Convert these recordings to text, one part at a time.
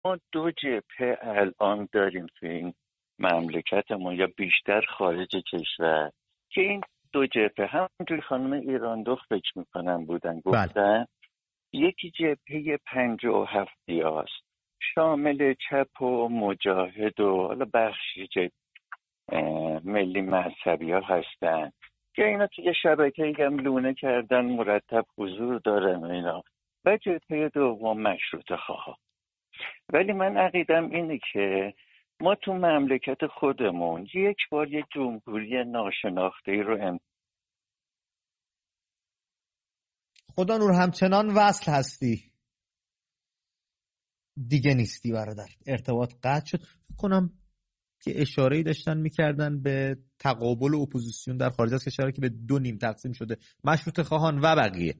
ما دو جبهه الان داریم تو این مملکتمون یا بیشتر خارج کشور که این دو جبهه همونطوری خانم ایراندخت فکر میکنم بودن گفتن یکی جبهه 57 است شامل چپ و مجاهد و حالا بخشی ملی مذهبی ها هستن که اینا توی شبکه هم لونه کردن مرتب حضور دارن و اینا و جبهه دوم مشروطه خواه. ولی من عقیدم اینه که ما تو مملکت خودمون یک بار یه جمهوری ناشناخته‌ای رو خدا نور همچنان وصل هستی دیگه نیستی برادر، ارتباط قطع شد. فکر کنم که اشاره‌ای داشتن میکردن به تقابل اپوزیسیون در خارج از کشور که به دو نیم تقسیم شده، مشروطه خواهان و بقیه،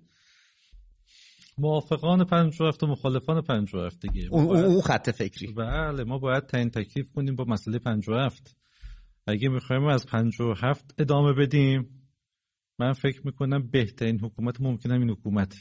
موافقان 57 و مخالفان 57 دیگه. اون خط فکری. بله ما باید تعیین تکلیف کنیم با مسئله 57. اگه میخوایم از 57 ادامه بدیم، من فکر میکنم بهترین حکومت ممکنه این حکومت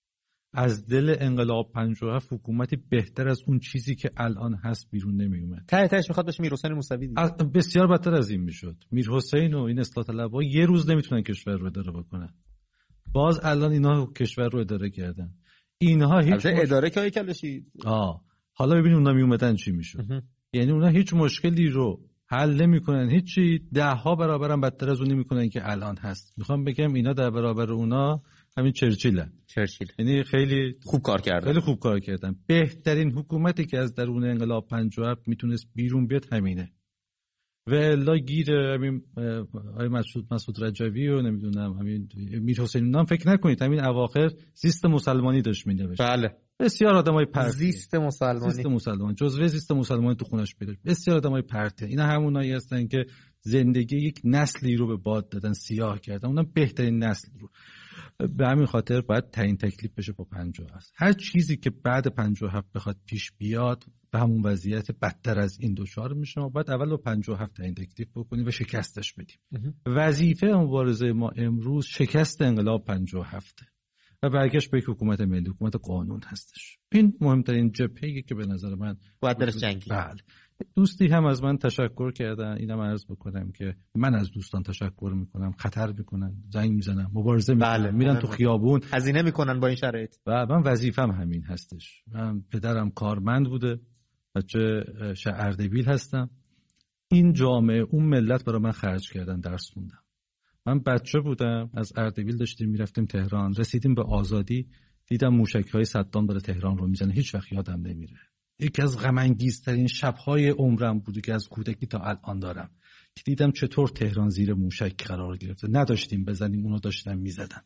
از دل انقلاب 57 حکومتی بهتر از اون چیزی که الان هست بیرون نمیومد. تهش میخواد باشه میرحسین موسوی دیگه. بسیار بدتر از این میشد. میرحسین و این اصلاح طلبها یه روز نمیتونن کشور رو اداره بکنن. باز الان اینا کشور رو اداره کردن. اینها هیچ اداره که کلاشی. حالا ببین اونا میومدن چی میشد. یعنی اونا هیچ مشکلی رو حل نمیکنن، هیچی، 10 برابر هم بدتر از اونی میکنن که الان هست. میخوام بگم اینا در برابر اونا همین چرچیل. یعنی خیلی خوب کار کردن. بهترین حکومتی که از درون انقلاب 57 میتونست بیرون بیاد همینه. و الا گیر همین آقای مسعود رجوی و نمیدونم همین میرحسین نام فکر نکنید همین اواخر زیست مسلمانی داشت مینوشت. بله بسیار آدمای پرت. زیست مسلمانی جزوه زیست مسلمانی تو خونش پیدا. بسیار آدمای پرته. اینا همونایی هستن که زندگی یک نسلی رو به باد دادن، سیاه کردن. اونم بهترین نسل رو. به همین خاطر باید تعیین تکلیف بشه با 57. هر چیزی که بعد 57 بخواد پیش بیاد به همون وضعیت بدتر از این دچار میشه. ما باید اول با 57 تعیین تکلیف بکنیم و شکستش بدیم. وظیفه مبارزه ما امروز شکست انقلاب 57 و برگشت به یک حکومت ملی، حکومت قانون هستش. این مهمترین جبهه‌ای که به نظر من باید درش جنگی. بله. دوستی هم از من تشکر کردن. اینم عرض بکنم که من از دوستان تشکر میکنم. خطر میکنن، زنگ میزنن، مبارزه میکنن، میرن تو خیابون، هزینه میکنن با این شرایط. و من وظیفه‌م همین هستش. من پدرم کارمند بوده، بچه اردبیل هستم. این جامعه اون ملت برای من خرج کردن، درس خوندم. من بچه بودم، از اردبیل داشتیم میرفتیم تهران، رسیدیم به آزادی، دیدم موشک‌های صدام داره تهران رو میزنه. هیچ وقت یادم نمیره. یکی از غم انگیزترین شب‌های عمرم بوده که از کودکی تا الان دارم، که دیدم چطور تهران زیر موشک قرار گرفته. نداشتیم بزنیم، اونو داشتن میزدن.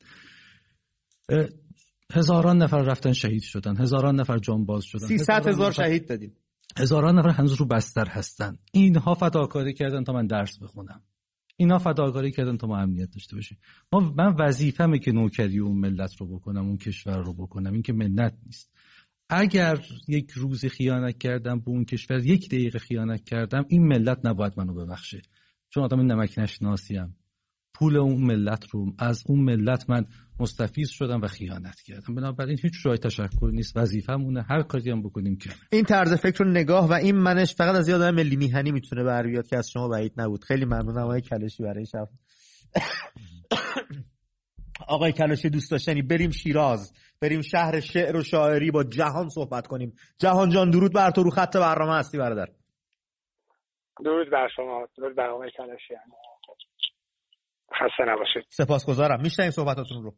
هزاران نفر رفتن شهید شدن، هزاران نفر جانباز شدن، 300,000 شهید دادیم، هزاران نفر هنوز رو بستر هستن. اینها فداکاری کردن تا من درس بخونم، اینا فداکاری کردن تا ما امنیت داشته باشیم. من وظیفه‌مه که نوکری اون ملت رو بکنم، اون کشور رو بکنم. این که منت نیست. اگر یک روز خیانت کردم به اون کشور، 1 دقیقه خیانت کردم، این ملت نباید منو ببخشه، چون آدم نمک نشناسیم. پول اون ملت رو از اون ملت من مستفیض شدم و خیانت کردم. بنابراین هیچ جای تشکر نیست، وظیفه‌مونه هر کاری هم بکنیم که این طرز فکر و نگاه و این منش فقط از یادم ملی میهنی میتونه بر بیاد که از شما بعید نبود. خیلی ممنونم آقای کلاشی برای شب. آقای کلاشی دوست داشتنی، بریم شیراز، بریم شهر شعر و شاعری، با جهان صحبت کنیم. جهان جان درود بر تو، رو خط برنامه هستی برادر. درود بر شما، درود بر آقای کلاشی. خسته نباشید. سپاسگزارم. میشنویم صحبتاتون رو.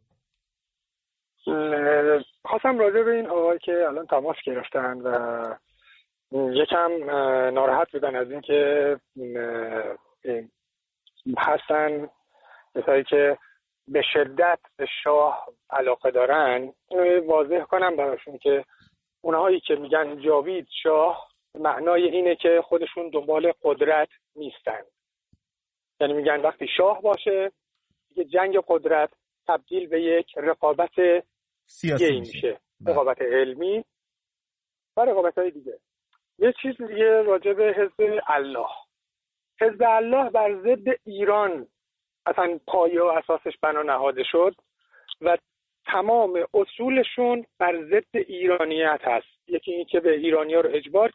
خواستم راجع به این آقای که الان تماس گرفتن و یکم ناراحت بودن از این که هستن کسایی که به شدت به شاه علاقه دارن، واضح کنم براشون که اونهایی که میگن جاوید شاه، معنای اینه که خودشون دنبال قدرت نیستن. یعنی میگن وقتی شاه باشه یه جنگ قدرت تبدیل به یک رقابت سیاسی میشه، رقابت علمی و رقابت‌های دیگه. یه چیز دیگه راجع به حزب الله. حزب الله بر ضد ایران اصلا پایه و اساسش بنا نهاده شد و تمام اصولشون بر ضد ایرانیت هست. یکی این که به ایرانی‌ها رو اجبار